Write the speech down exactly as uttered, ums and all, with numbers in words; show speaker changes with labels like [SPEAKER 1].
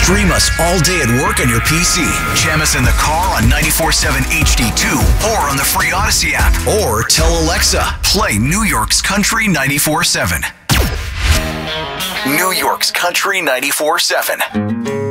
[SPEAKER 1] Stream us all day at work on your P C. Jam us in the car on ninety-four point seven H D two or on the free Odyssey app. Or tell Alexa, play New York's Country ninety-four point seven. New York's Country ninety-four point seven.